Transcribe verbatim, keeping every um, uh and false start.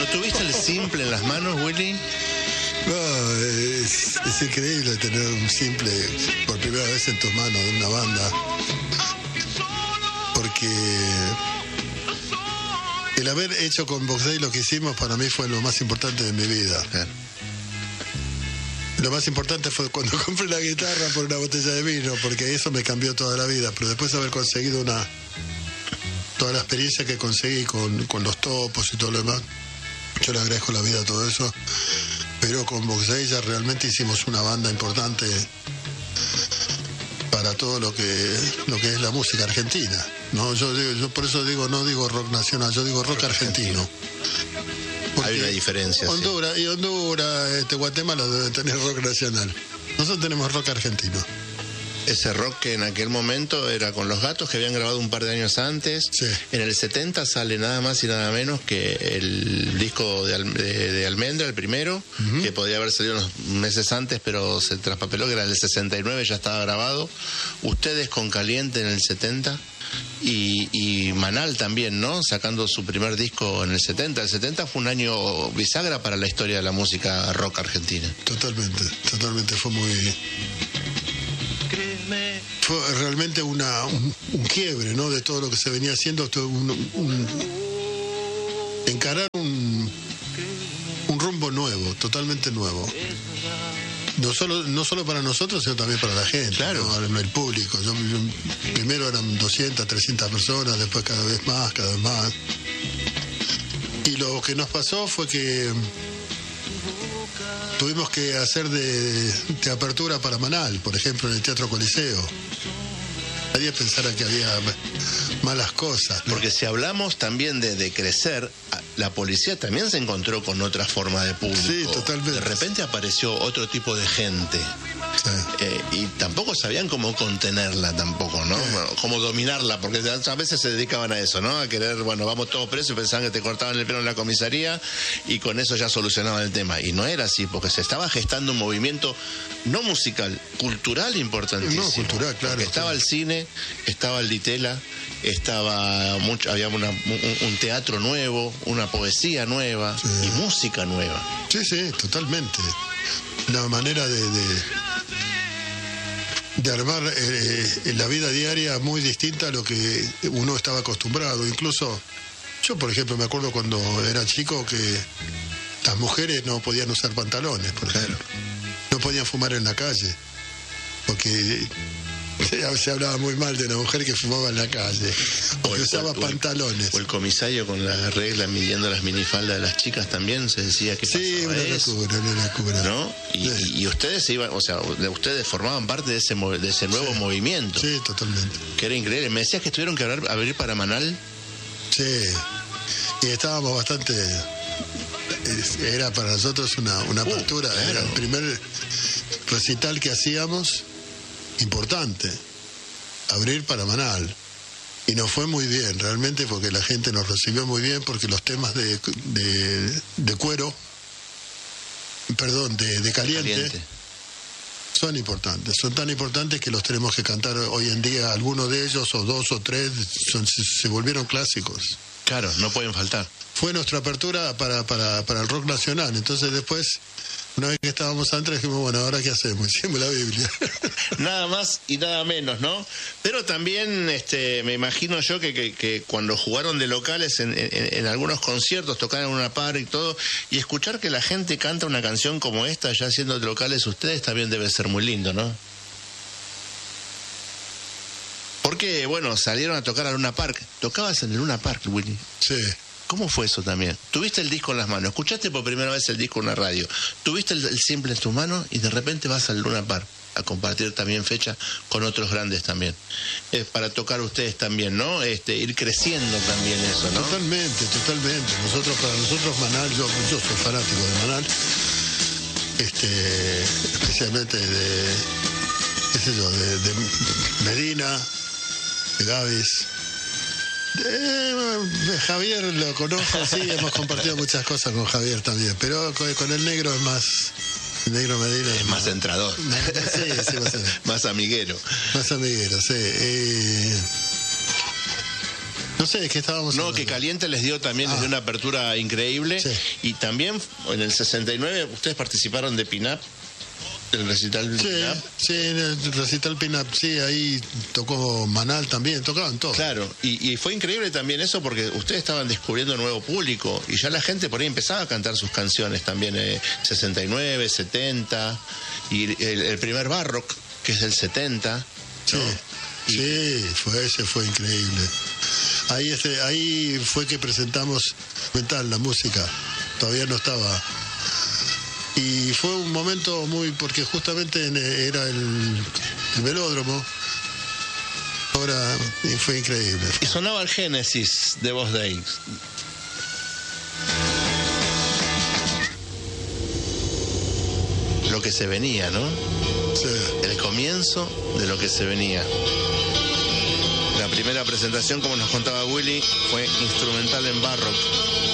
tuviste el simple en las manos, Willy? No, es, es increíble tener un simple por primera vez en tus manos de una banda. Porque el haber hecho con Box Day lo que hicimos para mí fue lo más importante de mi vida. Claro. Lo más importante fue cuando compré la guitarra por una botella de vino, porque eso me cambió toda la vida. Pero después de haber conseguido una toda la experiencia que conseguí con, con los topos y todo lo demás, yo le agradezco la vida a todo eso. Pero con Box Day ya realmente hicimos una banda importante para todo lo que lo que es la música argentina, ¿no? Yo, yo por eso digo, no digo rock nacional, yo digo rock, rock argentino. Hay una diferencia. Honduras, sí. Y Honduras, este, Guatemala debe tener rock nacional. Nosotros tenemos rock argentino. Ese rock que en aquel momento era con Los Gatos, que habían grabado un par de años antes. Sí. En el setenta sale nada más y nada menos que el disco de, Al, de, de Almendra, el primero, uh-huh. que podía haber salido unos meses antes, pero se traspapeló, que era el sesenta y nueve, ya estaba grabado. Ustedes con Caliente en el setenta. Y, y Manal también, ¿no? Sacando su primer disco en el setenta. El setenta fue un año bisagra para la historia de la música rock argentina. Totalmente, totalmente. Fue muy... Fue realmente una, un, un quiebre, ¿no? De todo lo que se venía haciendo. Un, un, encarar un, un rumbo nuevo, totalmente nuevo. No solo, no solo para nosotros, sino también para la gente, claro, ¿no? El público. Yo, yo, primero eran doscientas, trescientas personas, después cada vez más, cada vez más. Y lo que nos pasó fue que tuvimos que hacer de, de apertura para Manal, por ejemplo, en el Teatro Coliseo. Nadie pensara que había malas cosas, ¿no? Porque si hablamos también de, de crecer, la policía también se encontró con otra forma de público. Sí, totalmente. De repente apareció otro tipo de gente. Sí. Eh, y tampoco sabían cómo contenerla tampoco, ¿no? Sí. Bueno, cómo dominarla, porque a veces se dedicaban a eso, ¿no? A querer, bueno, vamos todos presos y pensaban que te cortaban el pelo en la comisaría y con eso ya solucionaban el tema. Y no era así, porque se estaba gestando un movimiento no musical, cultural importantísimo. No, cultural, claro. Porque estaba claro. el cine, estaba el Ditela, estaba mucho, había una, un, un teatro nuevo, una poesía nueva, sí, y música nueva. Sí, sí, totalmente. Una manera de... de... de armar eh, la vida diaria muy distinta a lo que uno estaba acostumbrado. Incluso yo, por ejemplo, me acuerdo cuando era chico que las mujeres no podían usar pantalones, por ejemplo. No podían fumar en la calle, porque se, se hablaba muy mal de una mujer que fumaba en la calle, o que usaba o el, pantalones. O el comisario con la regla midiendo las minifaldas de las chicas también se decía que sí, una locura, una locura. ¿No? Y, sí. y, y ustedes se iban, o sea, ustedes formaban parte de ese de ese nuevo sí. movimiento. Sí, totalmente. Que era increíble. Me decías que tuvieron que abrir, abrir para Manal. Sí. Y estábamos bastante... Era para nosotros una, una apertura. Uh, claro. Era el primer recital que hacíamos importante. Abrir para Manal. Y nos fue muy bien, realmente, porque la gente nos recibió muy bien, porque los temas de, de, de cuero, perdón, de, de caliente, caliente, son importantes. Son tan importantes que los tenemos que cantar hoy en día. Algunos de ellos, o dos o tres, son, se, se volvieron clásicos. Claro, no pueden faltar. Fue nuestra apertura para, para, para el rock nacional. Entonces después, una vez que estábamos antes, dijimos, bueno, ¿ahora qué hacemos? Hicimos la Biblia. Nada más y nada menos, ¿no? Pero también este, me imagino yo que, que, que cuando jugaron de locales en, en, en algunos conciertos, tocaron en una par y todo, y escuchar que la gente canta una canción como esta, ya siendo de locales ustedes, también debe ser muy lindo, ¿no? Porque, bueno, salieron a tocar a Luna Park. ¿Tocabas en el Luna Park, Willy? Sí. ¿Cómo fue eso también? Tuviste el disco en las manos, escuchaste por primera vez el disco en una radio, tuviste el, el simple en tus manos y de repente vas al Luna Park a compartir también fecha con otros grandes también. Es para tocar ustedes también, ¿no? Este, ir creciendo también eso, ¿no? Totalmente, totalmente. Nosotros, para nosotros Manal, yo, yo soy fanático de Manal, este, especialmente de, qué sé yo, de, de Medina, de Gavis. Eh, Javier lo conozco, sí, hemos compartido muchas cosas con Javier también, pero con, con el negro es más, el negro Medina es más entrador, sí, sí, más, más amiguero, más amiguero, sí. Eh, No sé, ¿de qué estábamos No, hablando? que Caliente les dio también, Ah. les dio una apertura increíble. Sí. Y también en el sesenta y nueve ustedes participaron de Pin-Up, el recital de Sí, Pin-Up. sí, en el recital Pin-Up, sí, ahí tocó Manal también, tocaban todos. Claro, y, y fue increíble también eso porque ustedes estaban descubriendo nuevo público y ya la gente por ahí empezaba a cantar sus canciones también, eh, sesenta y nueve, setenta, y el, el primer Barrock, que es del setenta. Sí, Y- sí, fue, ese fue increíble. Ahí, este, ahí fue que presentamos Metal, la música, todavía no estaba. Y fue un momento muy, porque justamente en- era el, el velódromo. Ahora y fue increíble. Y sonaba el Génesis de Boss Day. Lo que se venía, ¿no? Sí. El comienzo de lo que se venía. La primera presentación, como nos contaba Willy, fue instrumental en Barrock.